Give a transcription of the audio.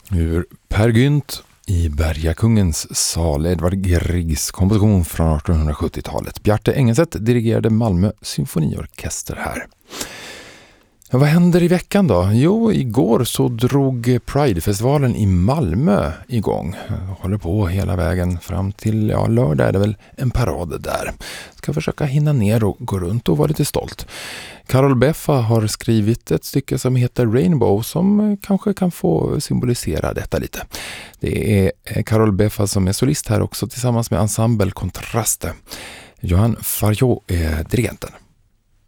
Ur Per Gynt i Bergakungens sal, Edvard Griegs komposition från 1870-talet. Bjarte Engelset dirigerade Malmö symfoniorkester här. Ja, vad händer i veckan då? Jo, igår så drog Pride-festivalen i Malmö igång. Håller på hela vägen fram till lördag är det väl en parad där. Ska försöka hinna ner och gå runt och vara lite stolt. Carol Beffa har skrivit ett stycke som heter Rainbow som kanske kan få symbolisera detta lite. Det är Carol Beffa som är solist här också tillsammans med ensemble Kontraste. Johan Farjot är dirigenten.